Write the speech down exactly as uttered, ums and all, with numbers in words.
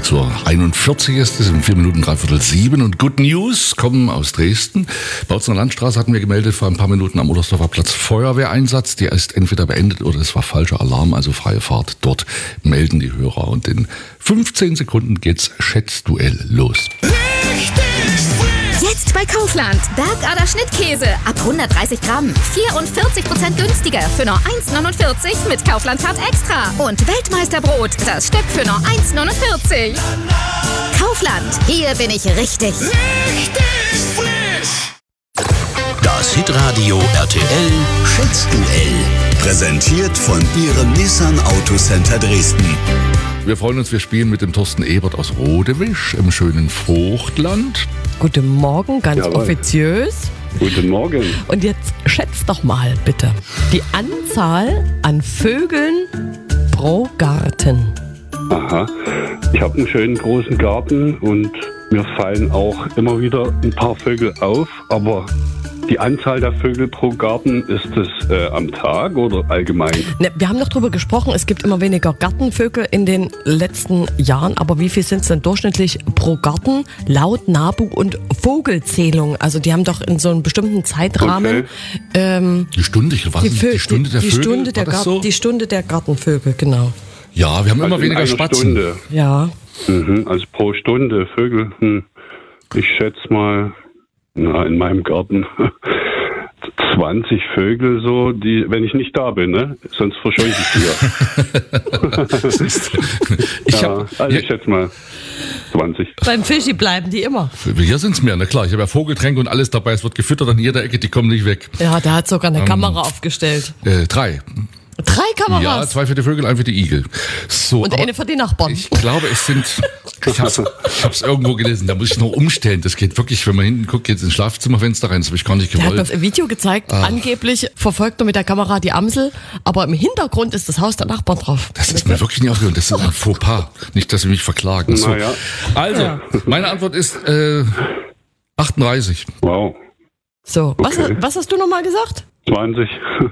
zur einundvierzig ist es, in vier Minuten dreiviertel sieben. Und Good News kommen aus Dresden. Bautzener Landstraße hatten wir gemeldet vor ein paar Minuten am Oderstdorfer Platz Feuerwehreinsatz. Der ist entweder beendet oder es war falscher Alarm, also freie Fahrt. Dort melden die Hörer. Und in fünfzehn Sekunden geht's Schätzduell los. Jetzt bei Kaufland. Bergader Schnittkäse ab hundertdreißig Gramm. vierundvierzig Prozent günstiger für nur eins neunundvierzig mit Kaufland Card Extra. Und Weltmeisterbrot, das Stück für nur eins neunundvierzig. Kaufland, hier bin ich richtig. Richtig frisch. Das Hitradio R T L Schätzduell. Präsentiert von Ihrem Nissan Autocenter Dresden. Wir freuen uns, wir spielen mit dem Thorsten Ebert aus Rodewisch im schönen Fruchtland. Guten Morgen, ganz Jawohl. offiziös. Guten Morgen. Und jetzt schätzt doch mal bitte die Anzahl an Vögeln pro Garten. Aha. Ich habe einen schönen großen Garten und mir fallen auch immer wieder ein paar Vögel auf, aber die Anzahl der Vögel pro Garten, ist es äh, am Tag oder allgemein? Ne, wir haben noch drüber gesprochen, es gibt immer weniger Gartenvögel in den letzten Jahren, aber wie viel sind es denn durchschnittlich pro Garten laut NABU und Vogelzählung? Also die haben doch in so einem bestimmten Zeitrahmen Okay. ähm, Die Stunde, was die, ist Vö- die Stunde der die, Vögel? Stunde der War das Gar- so? die Stunde der Gartenvögel, genau. Ja, wir haben immer Also in weniger einer Spatzen. Stunde. Ja. Mhm, also pro Stunde Vögel. Hm. Ich schätze mal, na, in meinem Garten zwanzig Vögel so, die, wenn ich nicht da bin, ne? Sonst verscheuche ich die. Ich Ja, hab, also ich schätze mal zwanzig. Beim Fischi bleiben die immer. hier sind es mehr, na klar. Ich habe ja Vogeltränke und alles dabei. Es wird gefüttert an jeder Ecke, die kommen nicht weg. Ja, der hat sogar eine Ähm, Kamera aufgestellt. Äh, drei. Drei Ja, Kameras. zwei für die Vögel, ein für die Igel. So, Und aber eine für die Nachbarn. ich glaube, es sind, ich hab's, ich hab's irgendwo gelesen, da muss ich noch umstellen. Das geht wirklich, wenn man hinten guckt, geht's ins Schlafzimmerfenster rein. Das habe ich gar nicht Der hat mir gewollt. ein Video gezeigt, angeblich verfolgt er mit der Kamera die Amsel, aber im Hintergrund ist das Haus der Nachbarn drauf. Das ist mir wirklich nicht aufgehört. Das ist ein Fauxpas. Nicht, dass sie mich verklagen. So. Naja. Also, meine Antwort ist äh, achtunddreißig. Wow. So, was, Okay. was hast du nochmal gesagt? zwanzig.